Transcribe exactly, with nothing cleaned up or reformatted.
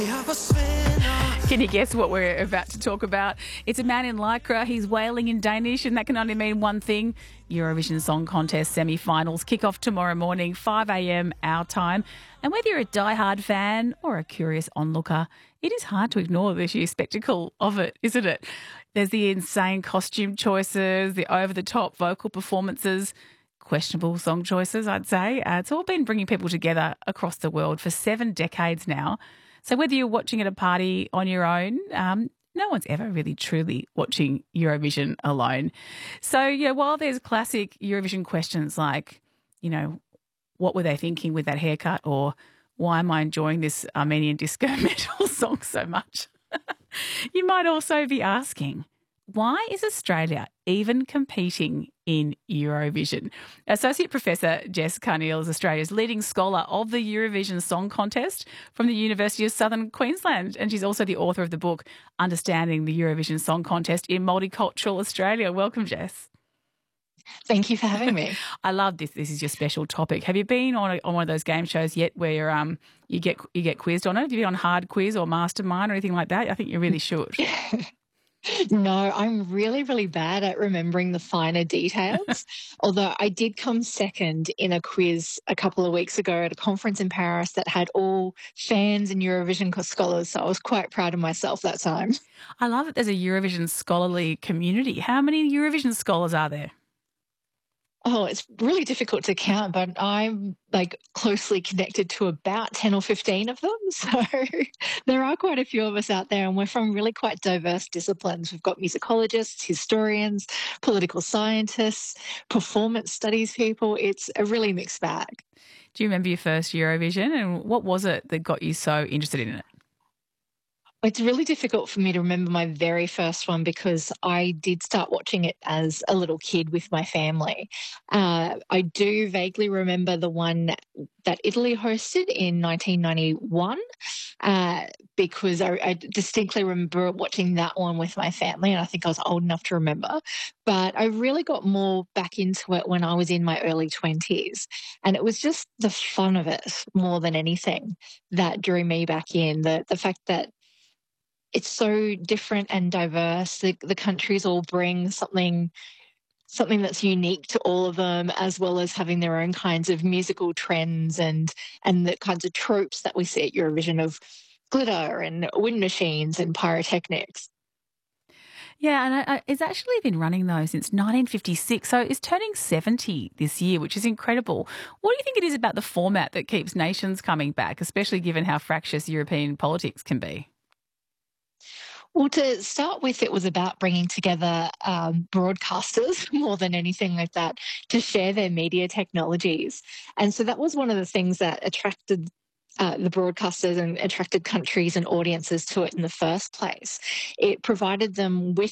Can you guess what we're about to talk about? It's a man in Lycra. He's wailing in Danish, and that can only mean one thing. Eurovision Song Contest semi-finals kick off tomorrow morning, five a.m. our time. And whether you're a diehard fan or a curious onlooker, it is hard to ignore the sheer spectacle of it, isn't it? There's the insane costume choices, the over-the-top vocal performances, questionable song choices, I'd say. Uh, it's all been bringing people together across the world for seven decades now. So whether you're watching at a party on your own, um, no one's ever really truly watching Eurovision alone. So, yeah, while there's classic Eurovision questions like, you know, what were they thinking with that haircut, or why am I enjoying this Armenian disco metal song so much? You might also be asking, why is Australia even competing in Eurovision? Associate Professor Jess Carneil is Australia's leading scholar of the Eurovision Song Contest from the University of Southern Queensland, and she's also the author of the book Understanding the Eurovision Song Contest in Multicultural Australia. Welcome, Jess. Thank you for having me. I love this. This is your special topic. Have you been on, a, on one of those game shows yet where um you get you get quizzed on it? Have you been on Hard Quiz or Mastermind or anything like that? I think you really should. No, I'm really, really bad at remembering the finer details. Although I did come second in a quiz a couple of weeks ago at a conference in Paris that had all fans and Eurovision scholars. So I was quite proud of myself that time. I love that there's a Eurovision scholarly community. How many Eurovision scholars are there? Oh, it's really difficult to count, but I'm like closely connected to about ten or fifteen of them. So there are quite a few of us out there, and we're from really quite diverse disciplines. We've got musicologists, historians, political scientists, performance studies people. It's a really mixed bag. Do you remember your first Eurovision, and what was it that got you so interested in it? It's really difficult for me to remember my very first one because I did start watching it as a little kid with my family. Uh, I do vaguely remember the one that Italy hosted in nineteen ninety-one uh, because I, I distinctly remember watching that one with my family, and I think I was old enough to remember. But I really got more back into it when I was in my early twenties, and it was just the fun of it more than anything that drew me back in. The, the fact that it's so different and diverse. The, the countries all bring something something that's unique to all of them, as well as having their own kinds of musical trends and and the kinds of tropes that we see at Eurovision of glitter and wind machines and pyrotechnics. Yeah, and I, I, it's actually been running, though, since nineteen fifty-six, so it's turning seventy this year, which is incredible. What do you think it is about the format that keeps nations coming back, especially given how fractious European politics can be? Well, to start with, it was about bringing together um, broadcasters more than anything like that to share their media technologies. And so that was one of the things that attracted uh, the broadcasters and attracted countries and audiences to it in the first place. It provided them with